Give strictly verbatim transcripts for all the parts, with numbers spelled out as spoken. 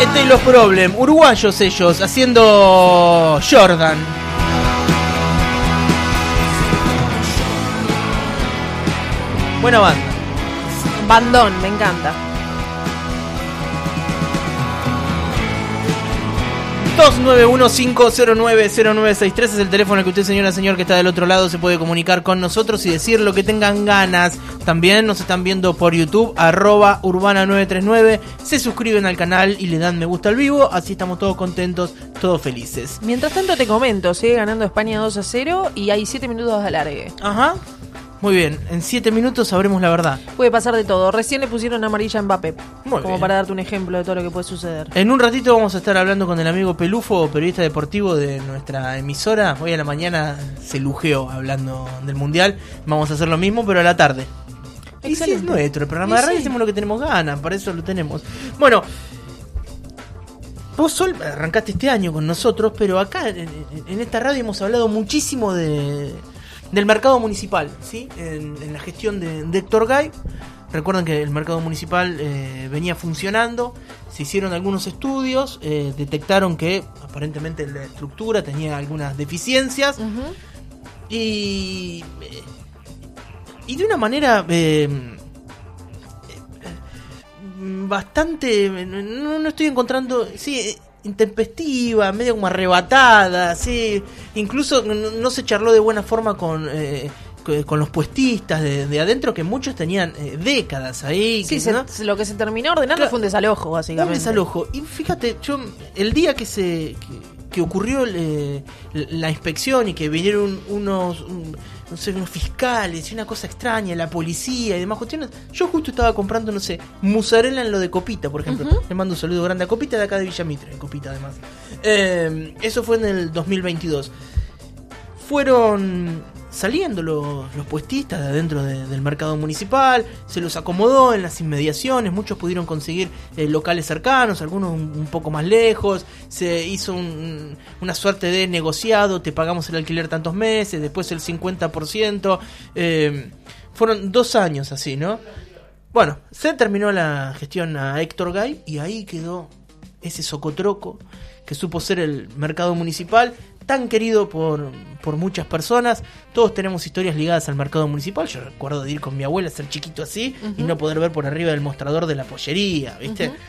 Este y los Problem, uruguayos ellos, haciendo Jordan. Buena banda. Bandón, me encanta. dos nueve uno cinco cero nueve cero nueve seis tres es el teléfono al que usted, señora, señor, que está del otro lado, se puede comunicar con nosotros y decir lo que tengan ganas. También nos están viendo por YouTube, arroba urbana nueve tres nueve. Se suscriben al canal y le dan me gusta al vivo. Así estamos todos contentos, todos felices. Mientras tanto te comento, sigue ganando España dos a cero y hay siete minutos de alargue. Ajá. Muy bien, en siete minutos sabremos la verdad. Puede pasar de todo. Recién le pusieron amarilla a Mbappé. Muy como bien. Para darte un ejemplo de todo lo que puede suceder. En un ratito vamos a estar hablando con el amigo Pelufo, periodista deportivo de nuestra emisora. Hoy a la mañana se lujeó hablando del Mundial. Vamos a hacer lo mismo, pero a la tarde. Excelente. Y si es nuestro, el programa y de radio sí. hacemos lo que tenemos ganas, para eso lo tenemos. Bueno, vos, Sol, arrancaste este año con nosotros, pero acá en, en esta radio hemos hablado muchísimo de... del mercado municipal, ¿sí? En, en la gestión de, de Héctor Gay. Recuerden que el mercado municipal eh, venía funcionando, se hicieron algunos estudios, eh, detectaron que aparentemente la estructura tenía algunas deficiencias. Uh-huh. y, y de una manera eh, bastante, no, no estoy encontrando, sí, intempestiva, medio como arrebatada, sí, incluso no, no se charló de buena forma con eh, con los puestistas de, de adentro, que muchos tenían eh, décadas ahí. Sí, que, se, ¿no? lo que se terminó ordenando Claro, fue un desalojo, básicamente. Un desalojo. Y fíjate, yo el día que se que, que ocurrió eh, la inspección y que vinieron unos un, no sé, unos fiscales y una cosa extraña, la policía y demás cuestiones, yo justo estaba comprando, no sé, mozzarella en lo de Copita, por ejemplo. Uh-huh. Le mando un saludo grande a Copita, de acá de Villamitre, Copita además. Eh, eso fue en el dos mil veintidós. Fueron saliendo los, los puestistas de adentro de, del mercado municipal, se los acomodó en las inmediaciones, muchos pudieron conseguir eh, locales cercanos, algunos un, un poco más lejos, se hizo un, una suerte de negociado, te pagamos el alquiler tantos meses, después el cincuenta por ciento, eh, fueron dos años así, ¿no? Bueno, se terminó la gestión a Héctor Gay y ahí quedó ese socotroco que supo ser el mercado municipal, tan querido por, por muchas personas. Todos tenemos historias ligadas al mercado municipal. Yo recuerdo de ir con mi abuela, ser chiquito así, uh-huh, y no poder ver por arriba del mostrador de la pollería, ¿viste? Uh-huh.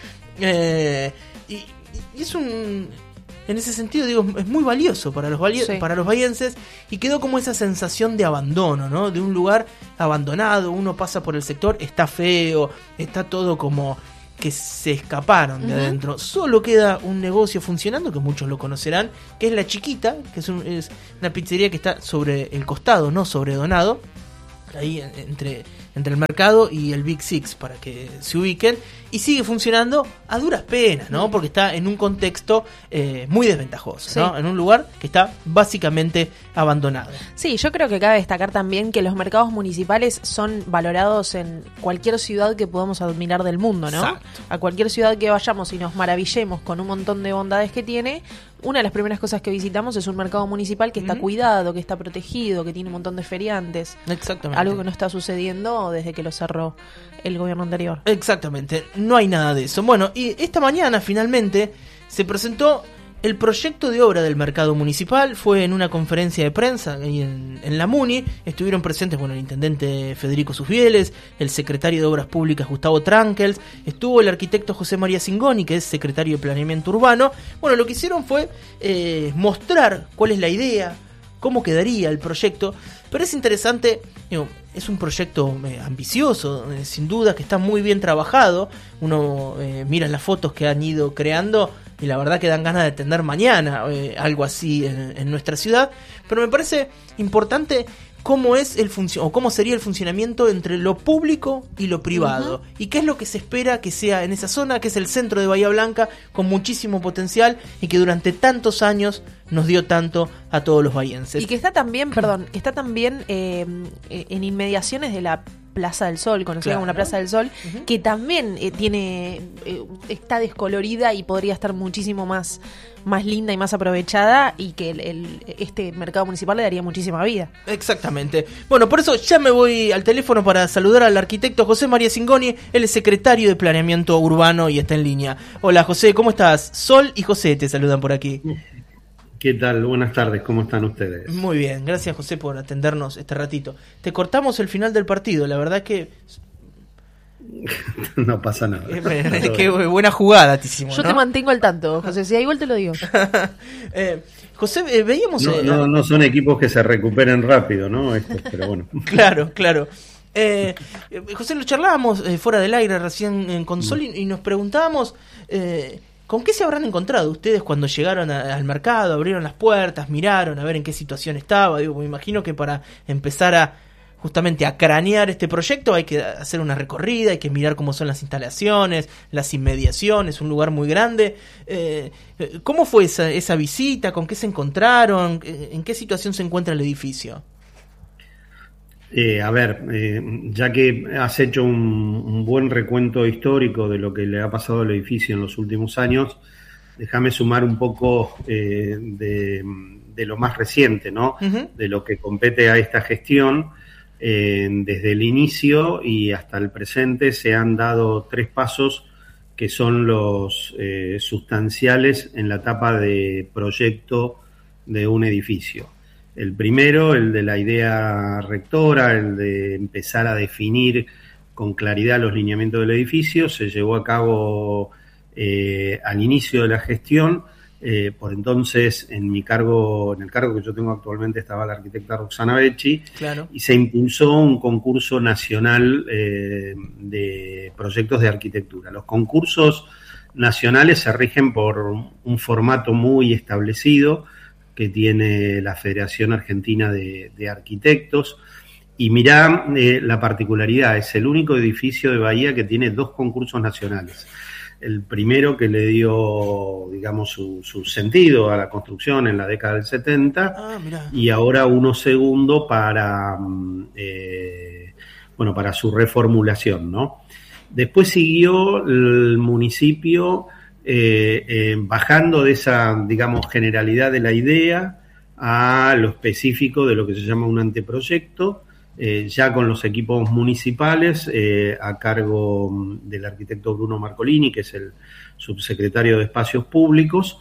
Eh, y, y es un... En ese sentido, digo, es muy valioso para los vali- sí. para los bahienses, y quedó como esa sensación de abandono, ¿no? De un lugar abandonado, uno pasa por el sector, está feo, está todo como... que se escaparon de uh-huh. adentro. Solo queda un negocio funcionando, que muchos lo conocerán, que es La Chiquita, que es, un, es una pizzería que está sobre el costado, no sobre Donado, ahí entre, entre el mercado y el Big Six, para que se ubiquen, y sigue funcionando a duras penas, ¿no? Porque está en un contexto eh, muy desventajoso, sí, ¿no? En un lugar que está básicamente abandonado. Sí, yo creo que cabe destacar también que los mercados municipales son valorados en cualquier ciudad que podamos admirar del mundo, ¿no? Exacto. A cualquier ciudad que vayamos y nos maravillemos con un montón de bondades que tiene, una de las primeras cosas que visitamos es un mercado municipal que está uh-huh. cuidado, que está protegido, que tiene un montón de feriantes. Exactamente. Algo que no está sucediendo desde que lo cerró el gobierno anterior. Exactamente, no hay nada de eso. Bueno, y esta mañana finalmente se presentó el proyecto de obra del mercado municipal. Fue en una conferencia de prensa ahí en, en la Muni. Estuvieron presentes, bueno, el intendente Federico Susbieles, el secretario de Obras Públicas Gustavo Trankels, estuvo el arquitecto José María Cingoni, que es secretario de Planeamiento Urbano. Bueno, lo que hicieron fue eh, mostrar cuál es la idea, cómo quedaría el proyecto. Pero es interesante, digo, es un proyecto eh, ambicioso, eh, sin duda, que está muy bien trabajado. Uno eh, mira las fotos que han ido creando y la verdad que dan ganas de tener mañana eh, algo así en, en nuestra ciudad. Pero me parece importante cómo es el funcio- o cómo sería el funcionamiento entre lo público y lo privado, uh-huh. y qué es lo que se espera que sea en esa zona, que es el centro de Bahía Blanca, con muchísimo potencial y que durante tantos años nos dio tanto a todos los bahienses. Y que está también, perdón, que está también eh, en inmediaciones de la Plaza del Sol, conocida Claro. como la Plaza del Sol, Uh-huh. que también eh, tiene eh, está descolorida y podría estar muchísimo más, más linda y más aprovechada, y que el, el- este mercado municipal le daría muchísima vida. Exactamente. Bueno, por eso ya me voy al teléfono para saludar al arquitecto José María Cingoni. Él es secretario de Planeamiento Urbano y está en línea. Hola José, ¿cómo estás? Sol y José te saludan por aquí. ¿Qué tal? Buenas tardes, ¿cómo están ustedes? Muy bien, gracias José por atendernos este ratito. Te cortamos el final del partido, la verdad que... No pasa nada. Eh, qué buena jugada te hicimos, Yo ¿no? te mantengo al tanto, José, si hay gol te lo digo. eh, José, eh, veíamos... No, eh, no, no son equipos que se recuperen rápido, ¿no? Estos, pero bueno. Claro, claro. Eh, eh, José, lo charlábamos eh, fuera del aire recién en Consol y, y nos preguntábamos eh, ¿con qué se habrán encontrado ustedes cuando llegaron a- al mercado, abrieron las puertas, miraron a ver en qué situación estaba? Digo, me imagino que para empezar a justamente a cranear este proyecto hay que hacer una recorrida, hay que mirar cómo son las instalaciones, las inmediaciones, un lugar muy grande. Eh, eh, ¿Cómo fue esa, esa visita? ¿Con qué se encontraron? Eh, ¿En qué situación se encuentra el edificio? Eh, a ver, eh, ya que has hecho un, un buen recuento histórico de lo que le ha pasado al edificio en los últimos años, déjame sumar un poco eh, de, de lo más reciente, ¿no? Uh-huh. De lo que compete a esta gestión. Eh, desde el inicio y hasta el presente se han dado tres pasos que son los eh, sustanciales en la etapa de proyecto de un edificio. El primero, el de la idea rectora, el de empezar a definir con claridad los lineamientos del edificio, se llevó a cabo eh, al inicio de la gestión. Eh, por entonces, en mi cargo, en el cargo que yo tengo actualmente, estaba la arquitecta Roxana Becci, Claro. y se impulsó un concurso nacional eh, de proyectos de arquitectura. Los concursos nacionales se rigen por un formato muy establecido que tiene la Federación Argentina de, de Arquitectos. Y mirá eh, la particularidad, es el único edificio de Bahía que tiene dos concursos nacionales. El primero que le dio, digamos, su, su sentido a la construcción en la década del setenta, Ah, mirá. y ahora uno segundo para, eh, bueno, para su reformulación, ¿no? Después siguió el municipio eh, eh, bajando de esa, digamos, generalidad de la idea a lo específico de lo que se llama un anteproyecto, eh, ya con los equipos municipales eh, a cargo del arquitecto Bruno Marcolini, que es el subsecretario de Espacios Públicos,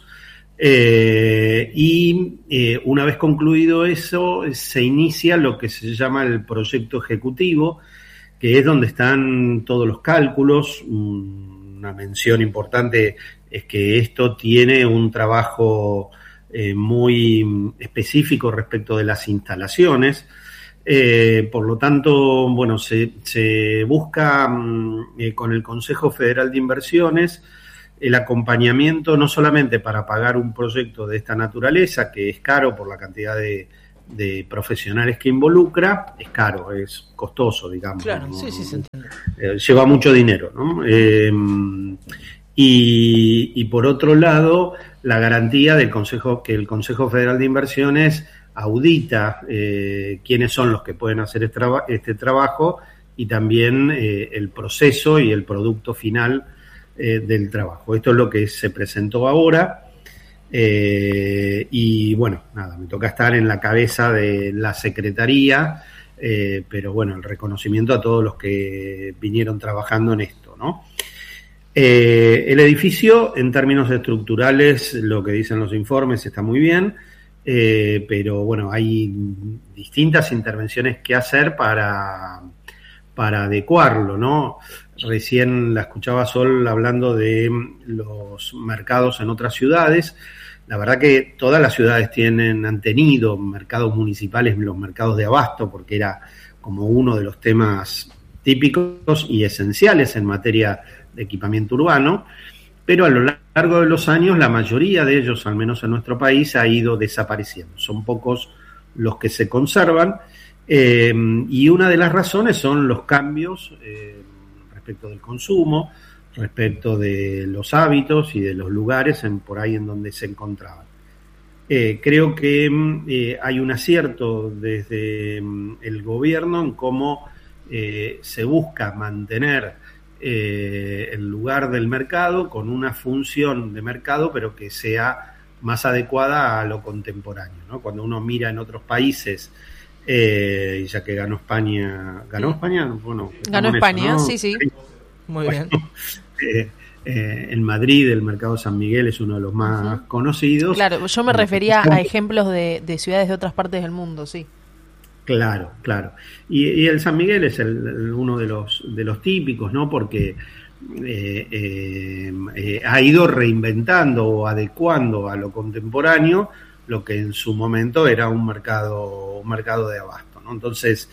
eh, y eh, una vez concluido eso, se inicia lo que se llama el proyecto ejecutivo, que es donde están todos los cálculos. Una mención importante es que esto tiene un trabajo eh, muy específico respecto de las instalaciones. Eh, por lo tanto, bueno, se, se busca eh, con el Consejo Federal de Inversiones el acompañamiento no solamente para pagar un proyecto de esta naturaleza, que es caro por la cantidad de, de profesionales que involucra, es caro, es costoso, digamos. Claro, ¿no? sí, sí, se entiende. Eh, lleva mucho dinero, ¿no? Eh, y, y por otro lado, la garantía del Consejo, que el Consejo Federal de Inversiones audita eh, quiénes son los que pueden hacer este, traba, este trabajo y también eh, el proceso y el producto final eh, del trabajo. Esto es lo que se presentó ahora eh, y bueno, nada, me toca estar en la cabeza de la Secretaría, eh, pero bueno, el reconocimiento a todos los que vinieron trabajando en esto, ¿no? Eh, el edificio, en términos estructurales, lo que dicen los informes está muy bien. Eh, pero bueno, hay distintas intervenciones que hacer para, para adecuarlo, ¿no? Recién la escuchaba Sol hablando de los mercados en otras ciudades. La verdad que todas las ciudades tienen, han tenido mercados municipales, los mercados de abasto, porque era como uno de los temas típicos y esenciales en materia de equipamiento urbano. Pero a lo largo de los años la mayoría de ellos, al menos en nuestro país, ha ido desapareciendo. Son pocos los que se conservan eh, y una de las razones son los cambios eh, respecto del consumo, respecto de los hábitos y de los lugares en, por ahí en donde se encontraban. Eh, creo que eh, hay un acierto desde el gobierno en cómo eh, se busca mantener eh, el lugar del mercado con una función de mercado, pero que sea más adecuada a lo contemporáneo, ¿no? Cuando uno mira en otros países, eh, ya que ganó España, ¿ganó España? Bueno, ganó España, eso, ¿no? Sí, sí. Muy bueno, bien. Eh, eh, en Madrid el mercado San Miguel es uno de los más uh-huh. conocidos. Claro, yo me refería a ejemplos de, de ciudades de otras partes del mundo, sí. Claro, claro. Y, y el San Miguel es el, el, uno de los de los típicos, ¿no? Porque eh, eh, eh, ha ido reinventando o adecuando a lo contemporáneo lo que en su momento era un mercado, un mercado de abasto, ¿no? Entonces,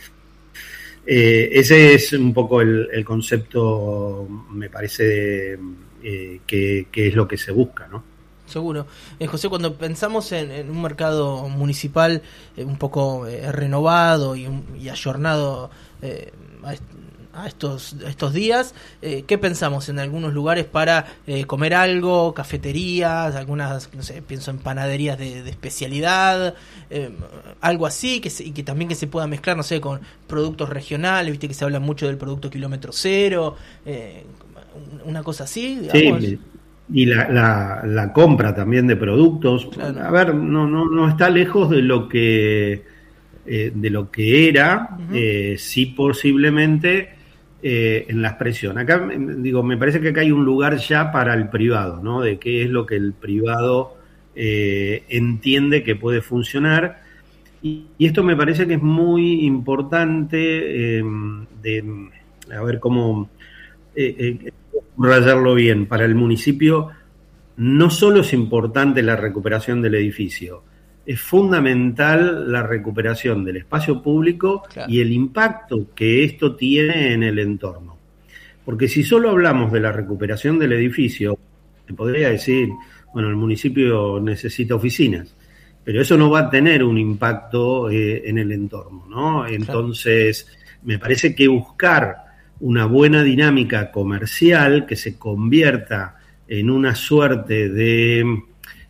eh, ese es un poco el, el concepto, me parece, eh, que, que es lo que se busca, ¿no? Seguro. Eh, José, cuando pensamos en, en un mercado municipal eh, un poco eh, renovado y, y ayornado eh, a, est- a estos a estos días, eh, ¿qué pensamos en algunos lugares para eh, comer algo, cafeterías, algunas, no sé, pienso en panaderías de, de especialidad, eh, algo así, que se, y que también que se pueda mezclar, no sé, con productos regionales, viste que se habla mucho del producto kilómetro cero, eh, una cosa así, digamos. Sí. Y la, la, la compra también de productos, claro. A ver, no, no, no está lejos de lo que eh, de lo que era, uh-huh. eh, sí posiblemente eh, en la expresión. Acá digo, me parece que acá hay un lugar ya para el privado, ¿no? De qué es lo que el privado eh, entiende que puede funcionar. Y, y esto me parece que es muy importante eh, de a ver cómo eh, eh, rayarlo bien. Para el municipio no solo es importante la recuperación del edificio, es fundamental la recuperación del espacio público, claro. Y el impacto que esto tiene en el entorno. Porque si solo hablamos de la recuperación del edificio, se podría decir, bueno, el municipio necesita oficinas, pero eso no va a tener un impacto eh, en el entorno, ¿no? Entonces, claro. Me parece que buscar una buena dinámica comercial que se convierta en una suerte de,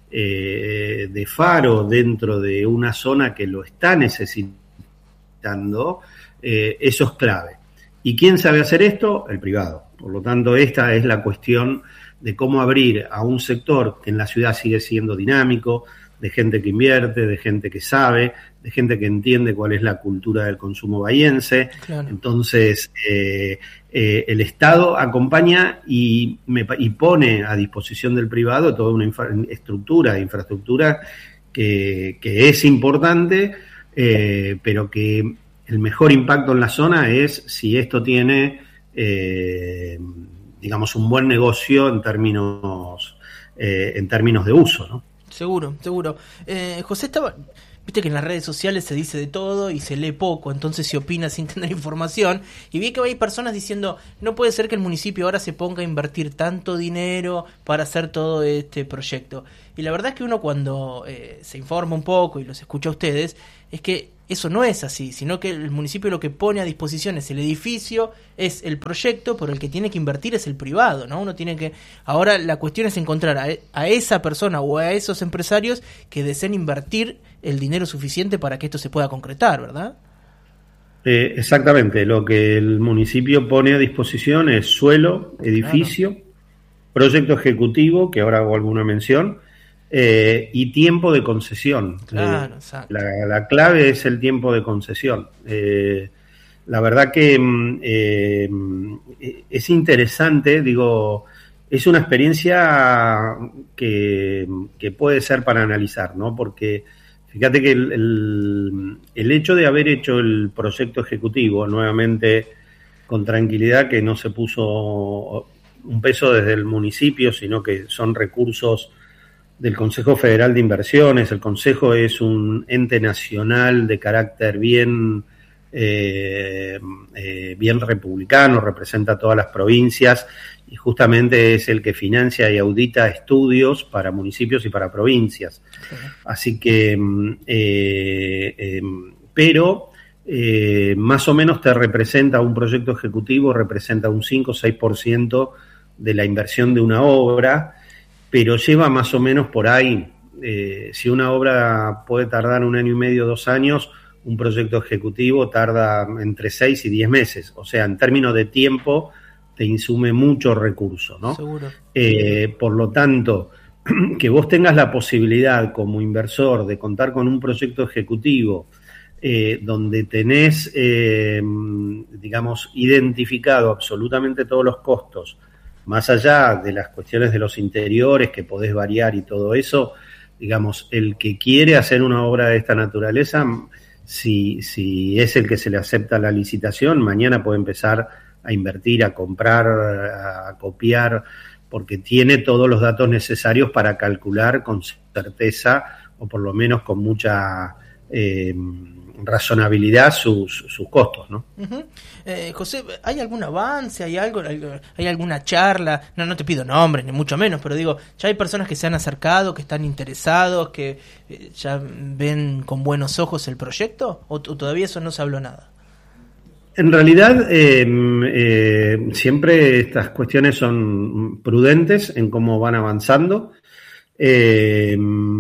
eh, de faro dentro de una zona que lo está necesitando, eh, eso es clave. ¿Y quién sabe hacer esto? El privado. Por lo tanto, esta es la cuestión de cómo abrir a un sector que en la ciudad sigue siendo dinámico, de gente que invierte, de gente que sabe, de gente que entiende cuál es la cultura del consumo bahiense. Claro. Entonces, eh, eh, el Estado acompaña y, me, y pone a disposición del privado toda una infra, estructura, infraestructura que, que es importante, eh, pero que el mejor impacto en la zona es si esto tiene, eh, digamos, un buen negocio en términos, eh, en términos de uso, ¿no? Seguro, seguro. Eh, José, estaba, viste que en las redes sociales se dice de todo y se lee poco, entonces se opina sin tener información. Y vi que hay personas diciendo, no puede ser que el municipio ahora se ponga a invertir tanto dinero para hacer todo este proyecto. Y la verdad es que uno cuando eh, se informa un poco y los escucha a ustedes, es que eso no es así, sino que el municipio lo que pone a disposición es el edificio, es el proyecto, pero el que tiene que invertir es el privado, ¿no? Uno tiene que... Ahora la cuestión es encontrar a, a esa persona o a esos empresarios que deseen invertir el dinero suficiente para que esto se pueda concretar, ¿verdad? Eh, exactamente, lo que el municipio pone a disposición es suelo, edificio, claro. Proyecto ejecutivo, que ahora hago alguna mención, Eh, y tiempo de concesión. Claro, eh, la, la clave es el tiempo de concesión. Eh, la verdad que eh, es interesante, digo, es una experiencia que, que puede ser para analizar, ¿no? Porque fíjate que el, el, el hecho de haber hecho el proyecto ejecutivo, nuevamente con tranquilidad, que no se puso un peso desde el municipio, sino que son recursos del Consejo Federal de Inversiones. El Consejo es un ente nacional de carácter bien, eh, eh, bien republicano, representa a todas las provincias y justamente es el que financia y audita estudios para municipios y para provincias. Sí. Así que, eh, eh, pero eh, más o menos te representa un proyecto ejecutivo, representa un cinco o seis por ciento de la inversión de una obra, pero lleva más o menos por ahí, eh, si una obra puede tardar un año y medio, dos años, un proyecto ejecutivo tarda entre seis y diez meses. O sea, en términos de tiempo, te insume mucho recurso, ¿no? Seguro. Eh, por lo tanto, que vos tengas la posibilidad como inversor de contar con un proyecto ejecutivo eh, donde tenés, eh, digamos, identificado absolutamente todos los costos, más allá de las cuestiones de los interiores que podés variar y todo eso, digamos, el que quiere hacer una obra de esta naturaleza, si, si es el que se le acepta la licitación, mañana puede empezar a invertir, a comprar, a copiar, porque tiene todos los datos necesarios para calcular con certeza, o por lo menos con mucha eh, razonabilidad, sus, sus costos, ¿no? Uh-huh. Eh, José, ¿hay algún avance? ¿Hay algo? ¿Hay alguna charla? No, no te pido nombres, ni mucho menos, pero digo, ¿ya hay personas que se han acercado, que están interesados, que eh, ya ven con buenos ojos el proyecto? ¿O, o todavía eso no se habló nada? En realidad, eh, eh, siempre estas cuestiones son prudentes en cómo van avanzando, eh,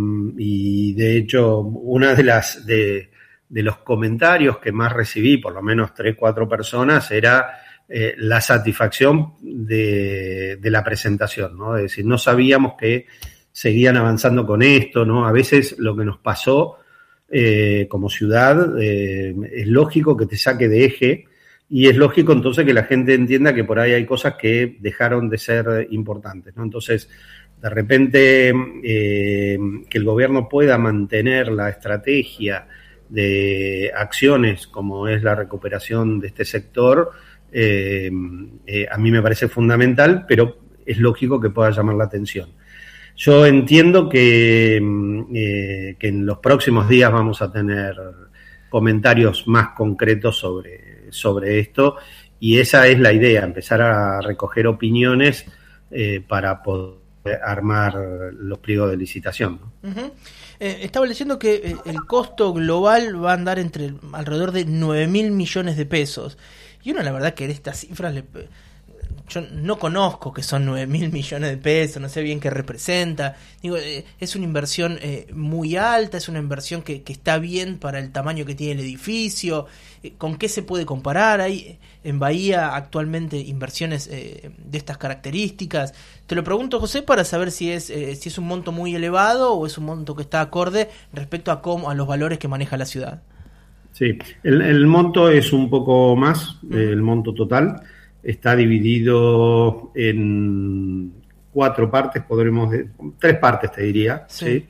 y de hecho, una de las de, de los comentarios que más recibí, por lo menos tres, cuatro personas, era eh, la satisfacción de, de la presentación, ¿no? Es decir, no sabíamos que seguían avanzando con esto, ¿no? A veces lo que nos pasó Eh, como ciudad, eh, es lógico que te saque de eje y es lógico entonces que la gente entienda que por ahí hay cosas que dejaron de ser importantes, ¿no? Entonces, de repente, eh, que el gobierno pueda mantener la estrategia de acciones como es la recuperación de este sector, eh, eh, a mí me parece fundamental, pero es lógico que pueda llamar la atención. Yo entiendo que, eh, que en los próximos días vamos a tener comentarios más concretos sobre, sobre esto, y esa es la idea, empezar a recoger opiniones eh, para poder armar los pliegos de licitación, ¿no? Uh-huh. Eh, estaba leyendo que eh, el costo global va a andar entre alrededor de nueve mil millones de pesos, y uno la verdad que en estas cifras le... Yo no conozco que son nueve mil millones de pesos, no sé bien qué representa. Digo, eh, es una inversión eh, muy alta, es una inversión que, que está bien para el tamaño que tiene el edificio. Eh, ¿Con qué se puede comparar? Hay en Bahía actualmente inversiones eh, de estas características. Te lo pregunto, José, para saber si es eh, si es un monto muy elevado o es un monto que está acorde respecto a cómo a los valores que maneja la ciudad. Sí, el, el monto es un poco más, uh-huh. eh, el monto total. Está dividido en cuatro partes, podremos de, tres partes te diría, sí. ¿sí?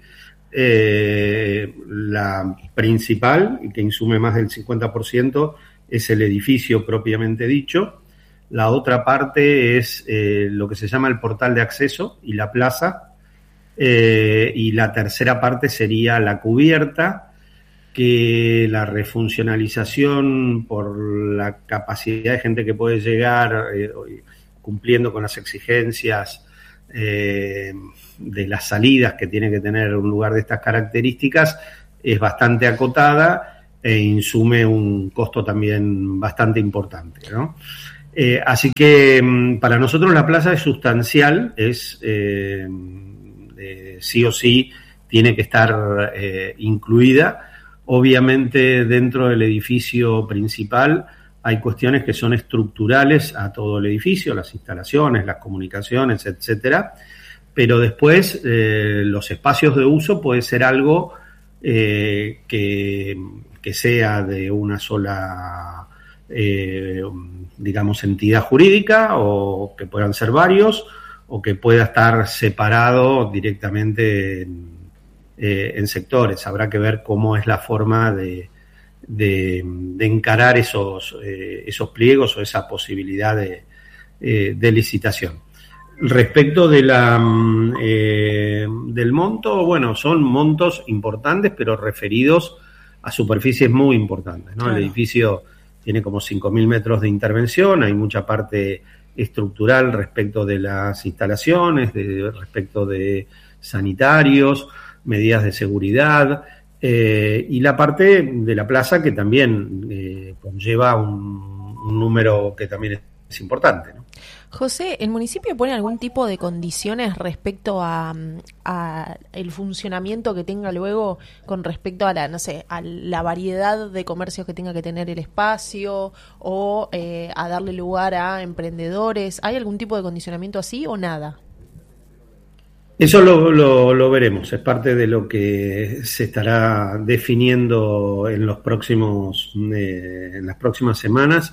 Eh, la principal, y que insume más del cincuenta por ciento, es el edificio propiamente dicho. La otra parte es eh, lo que se llama el portal de acceso y la plaza. Eh, y la tercera parte sería la cubierta, que la refuncionalización por la capacidad de gente que puede llegar, eh, cumpliendo con las exigencias eh, de las salidas que tiene que tener un lugar de estas características, es bastante acotada e insume un costo también bastante importante, ¿no? Eh, así que para nosotros la plaza es sustancial, es eh, eh, sí o sí tiene que estar eh, incluida. Obviamente dentro del edificio principal hay cuestiones que son estructurales a todo el edificio, las instalaciones, las comunicaciones, etcétera, pero después eh, los espacios de uso puede ser algo eh, que, que sea de una sola, eh, digamos, entidad jurídica, o que puedan ser varios, o que pueda estar separado directamente en Eh, en sectores. Habrá que ver cómo es la forma de, de, de encarar esos, eh, esos pliegos o esa posibilidad de, eh, de licitación. Respecto de la, eh, del monto, bueno, son montos importantes, pero referidos a superficies muy importantes, ¿no? Claro. El edificio tiene como cinco mil metros de intervención, hay mucha parte estructural respecto de las instalaciones, de, respecto de sanitarios, medidas de seguridad, eh, y la parte de la plaza que también eh, conlleva un, un número que también es importante, ¿no? José, ¿el municipio pone algún tipo de condiciones respecto a, a el funcionamiento que tenga luego con respecto a la, no sé, a la variedad de comercios que tenga que tener el espacio o eh, a darle lugar a emprendedores? ¿Hay algún tipo de condicionamiento así o nada? Eso lo, lo, lo veremos, es parte de lo que se estará definiendo en los próximos, eh, en las próximas semanas,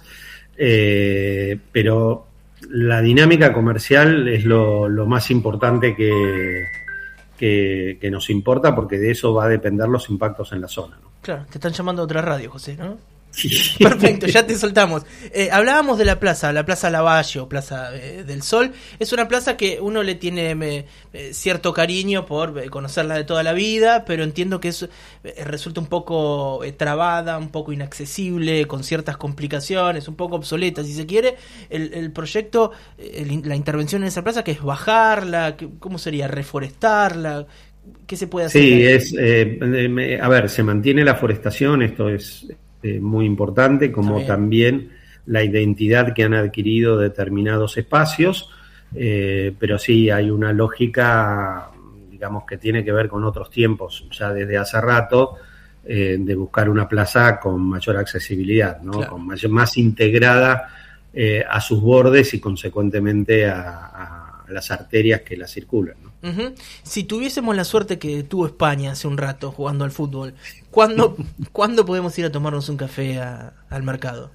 eh, pero la dinámica comercial es lo, lo más importante que, que, que nos importa, porque de eso va a depender los impactos en la zona, ¿no? Claro, te están llamando a otra radio, José, ¿no? Sí. Perfecto, ya te soltamos. Eh, hablábamos de la plaza, la Plaza Lavalle o Plaza eh, del Sol. Es una plaza que uno le tiene eh, eh, cierto cariño por eh, conocerla de toda la vida, pero entiendo que es, eh, resulta un poco eh, trabada, un poco inaccesible, con ciertas complicaciones, un poco obsoleta, si se quiere. El, el proyecto, el, la intervención en esa plaza, que es bajarla, que, ¿cómo sería? Reforestarla. ¿Qué se puede hacer? Sí, es, eh, a ver, se mantiene la forestación, esto es Eh, muy importante, como también la identidad que han adquirido determinados espacios, eh, pero sí hay una lógica, digamos, que tiene que ver con otros tiempos, ya desde hace rato, eh, de buscar una plaza con mayor accesibilidad, ¿no? Claro. Con mayor, más integrada eh, a sus bordes y consecuentemente a, a las arterias que la circulan, ¿no? Uh-huh. Si tuviésemos la suerte que tuvo España hace un rato jugando al fútbol, ¿cuándo, ¿cuándo podemos ir a tomarnos un café a, al mercado?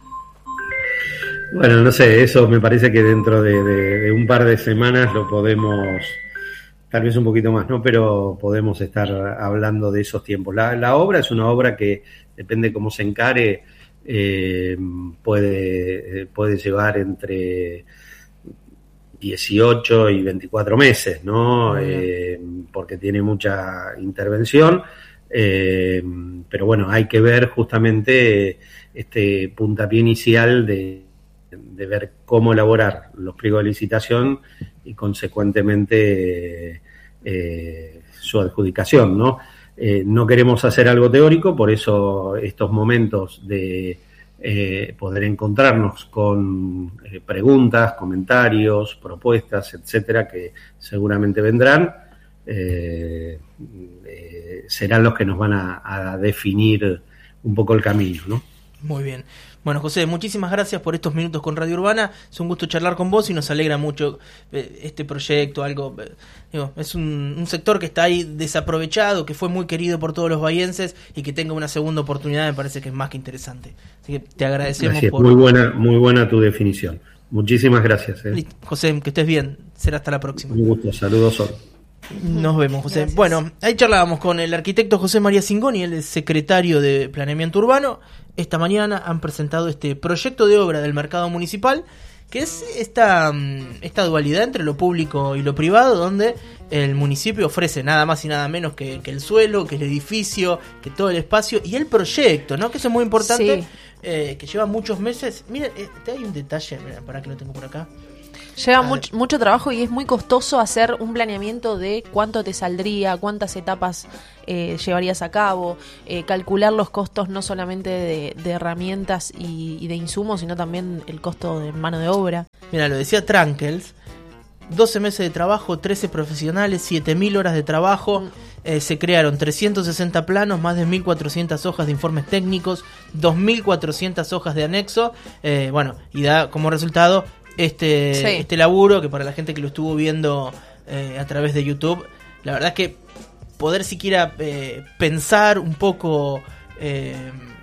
Bueno, no sé, eso me parece que dentro de, de, de un par de semanas lo podemos, tal vez un poquito más, ¿no? Pero podemos estar hablando de esos tiempos. La, la obra es una obra que, depende cómo se encare, eh, puede, puede llevar entre dieciocho y veinticuatro meses, ¿no? Eh, porque tiene mucha intervención, eh, pero bueno, hay que ver justamente este puntapié inicial de, de ver cómo elaborar los pliegos de licitación y consecuentemente eh, su adjudicación, ¿no? Eh, no queremos hacer algo teórico, por eso estos momentos de Eh, poder encontrarnos con eh, preguntas, comentarios, propuestas, etcétera, que seguramente vendrán, eh, eh, serán los que nos van a, a definir un poco el camino, ¿no? Muy bien. Bueno, José, muchísimas gracias por estos minutos con Radio Urbana. Es un gusto charlar con vos y nos alegra mucho eh, este proyecto, algo, eh, digo, es un, un sector que está ahí desaprovechado, que fue muy querido por todos los bahienses y que tenga una segunda oportunidad me parece que es más que interesante. Así que te agradecemos. Gracias. por... Muy buena, muy buena tu definición. Muchísimas gracias. Eh. Listo. José, que estés bien. Será hasta la próxima. Un gusto. Saludos, Sol. Nos vemos, José. Gracias. Bueno, ahí charlábamos con el arquitecto José María Cingoni, el secretario de Planeamiento Urbano. Esta mañana han presentado este proyecto de obra del mercado municipal, que es esta, esta dualidad entre lo público y lo privado, donde el municipio ofrece nada más y nada menos que, que el suelo, que el edificio, que todo el espacio y el proyecto, ¿no? Que eso es muy importante, sí. eh, que lleva muchos meses. Miren, eh, hay un detalle, mira, para que lo tengo por acá. Lleva mucho, mucho trabajo y es muy costoso hacer un planeamiento de cuánto te saldría, cuántas etapas eh, llevarías a cabo, eh, calcular los costos no solamente de, de herramientas y, y de insumos, sino también el costo de mano de obra. Mira, lo decía Trankels, doce meses de trabajo, trece profesionales, siete mil horas de trabajo, mm. eh, se crearon trescientos sesenta planos, más de mil cuatrocientas hojas de informes técnicos, dos mil cuatrocientas hojas de anexo, eh, bueno, y da como resultado este sí. este laburo, que para la gente que lo estuvo viendo eh, a través de YouTube, la verdad es que poder siquiera eh, pensar un poco, eh,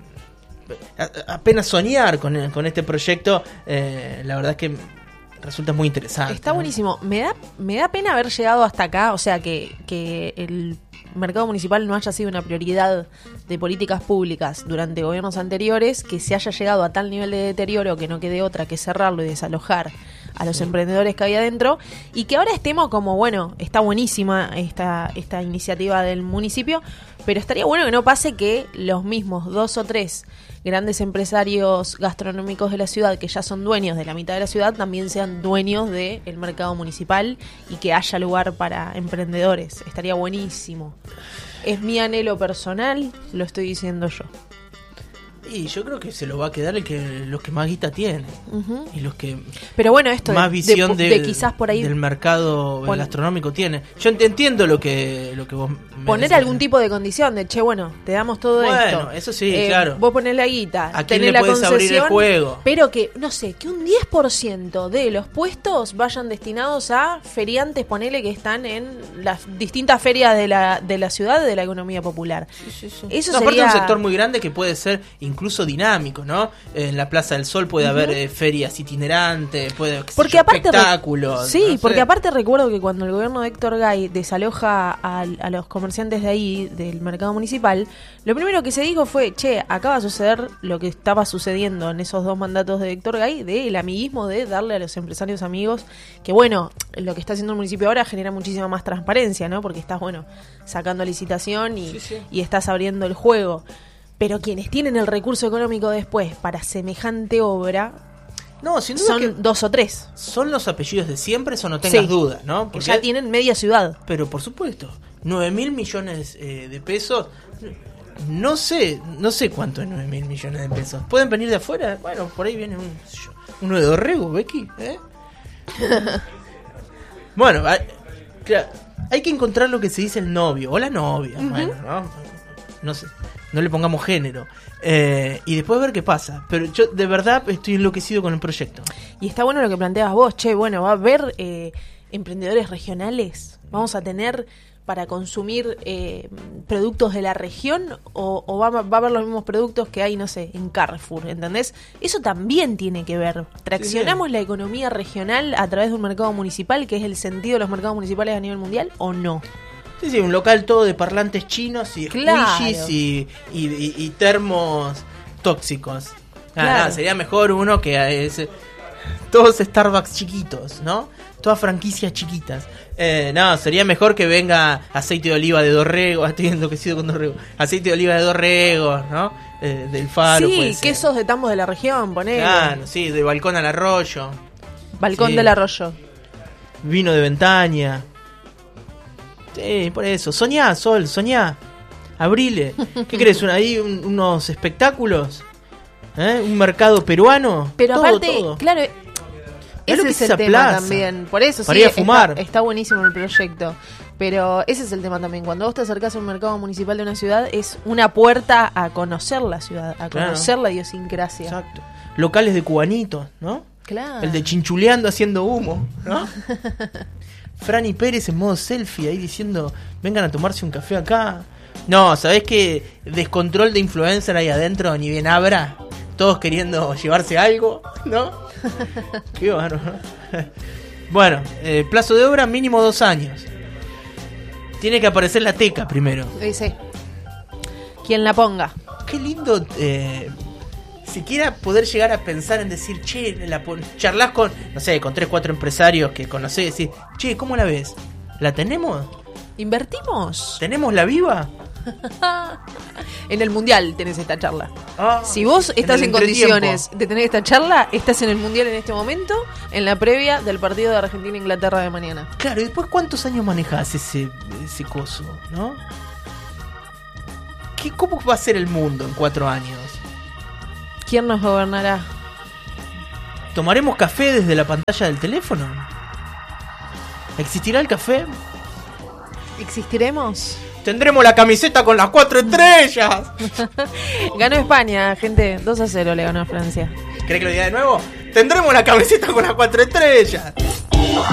a, apenas soñar con, con este proyecto, eh, la verdad es que resulta muy interesante. Está, ¿no? Buenísimo. Me da me da pena haber llegado hasta acá, o sea, que, que el mercado municipal no haya sido una prioridad de políticas públicas durante gobiernos anteriores, que se haya llegado a tal nivel de deterioro que no quede otra que cerrarlo y desalojar a los sí. emprendedores que había adentro, y que ahora estemos como, bueno, está buenísima esta, esta iniciativa del municipio, pero estaría bueno que no pase que los mismos dos o tres grandes empresarios gastronómicos de la ciudad, que ya son dueños de la mitad de la ciudad, también sean dueños del mercado municipal y que haya lugar para emprendedores. Estaría buenísimo. Es mi anhelo personal, lo estoy diciendo yo. Y yo creo que se lo va a quedar el que los que más guita tienen. Ujú. Y los que Pero bueno, esto más de, visión de, del, de quizás por ahí del mercado pon- gastronómico tiene. Yo ent- entiendo lo que lo que vos me poner decís. algún tipo de condición de, che, bueno, te damos todo Bueno, esto. eso sí, claro. Vos ponés la guita, ¿A quién tenés le la podés concesión, abrir el juego? pero que, no sé, que un diez por ciento de los puestos vayan destinados a feriantes, ponele, que están en las distintas ferias de la, de la ciudad, de la economía popular. Eso No, aparte sería un sector muy grande que puede ser incluso dinámico, ¿no? En la Plaza del Sol puede haber eh, ferias itinerantes, puede qué sé Porque yo, aparte re- espectáculos. sí, no sé. porque aparte recuerdo que cuando el gobierno de Héctor Gay desaloja a, a los comerciantes de ahí, del mercado municipal, lo primero que se dijo fue, che, acá va a suceder lo que estaba sucediendo en esos dos mandatos de Héctor Gay, del amiguismo de darle a los empresarios amigos, que bueno, lo que está haciendo el municipio ahora genera muchísima más transparencia, ¿no? Porque estás, bueno, sacando licitación y, Sí, sí. y estás abriendo el juego. Pero quienes tienen el recurso económico después para semejante obra No, sin duda son que dos o tres. son los apellidos de siempre, eso no tengas Sí. duda, ¿no? Que Porque ya tienen media ciudad. Pero por supuesto, nueve mil millones eh, de pesos. No sé, no sé cuánto es nueve mil millones de pesos. ¿Pueden venir de afuera? Bueno, por ahí viene un, uno de Dorrego, Becky. ¿eh? Bueno, hay, claro, hay que encontrar lo que se dice el novio o la novia. Uh-huh. Bueno, ¿no? No sé, no le pongamos género. Eh, y después ver qué pasa. Pero yo de verdad estoy enloquecido con el proyecto. Y está bueno lo que planteabas vos, che, bueno, va a haber eh, emprendedores regionales. Vamos a tener para consumir eh, productos de la región o, o va, va a haber los mismos productos que hay, no sé, en Carrefour, ¿entendés? Eso también tiene que ver. Traccionamos sí, sí. la economía regional a través de un mercado municipal, que es el sentido de los mercados municipales a nivel mundial, ¿o no? Sí, sí, un local todo de parlantes chinos y claro. squishies y, y, y, y termos tóxicos. Ah, claro. Nada, sería mejor uno que es, todos Starbucks chiquitos, ¿no? Todas franquicias chiquitas. Eh, no, sería mejor que venga aceite de oliva de Dorrego. Estoy enloquecido con Dorrego. Aceite de oliva de Dorrego, ¿no? Eh, del Faro. Sí, quesos de tambos de la región, ponele. Claro, sí, de Balcón al Arroyo. Balcón sí. del Arroyo. Vino de Ventaña. Sí, por eso. Soñá, Sol, soñá. Abrile. ¿Qué crees? ¿Ahí un, unos espectáculos? ¿Eh? ¿Un mercado peruano? Pero todo, aparte, todo. claro, ese es, es el tema plaza. También. Por eso Para sí, ir a fumar. Está, está buenísimo el proyecto. Pero ese es el tema también. Cuando vos te acercás a un mercado municipal de una ciudad, es una puerta a conocer la ciudad, a conocer claro. la idiosincrasia. Exacto. Locales de cubanitos, ¿no? Claro. El de chinchuleando haciendo humo, ¿no? Franny Pérez en modo selfie ahí diciendo, vengan a tomarse un café acá. No, ¿sabés qué descontrol de influencer ahí adentro ni bien abra? Todos queriendo llevarse algo, ¿no? Qué bárbaro. Bueno, eh, plazo de obra mínimo dos años. Tiene que aparecer la teca primero. Dice, quien la ponga. Qué lindo, eh, siquiera poder llegar a pensar en decir, che, la pon- charlas con, no sé, con tres, cuatro empresarios que conocés, decir, che, ¿cómo la ves? ¿La tenemos? ¿Invertimos? ¿Tenemos la viva? En el mundial tenés esta charla. Ah, si vos estás en, en condiciones de tener esta charla, estás en el mundial en este momento, en la previa del partido de Argentina-Inglaterra de mañana. Claro, y después ¿cuántos años manejás ese, ese coso, no? ¿Qué, ¿Cómo va a ser el mundo en cuatro años? ¿Quién nos gobernará? ¿Tomaremos café desde la pantalla del teléfono? ¿Existirá el café? ¿Existiremos? Tendremos la camiseta con las cuatro estrellas. Ganó España, gente. dos a cero le ganó a Francia. ¿Querés que lo diga de nuevo? Tendremos la camiseta con las cuatro estrellas.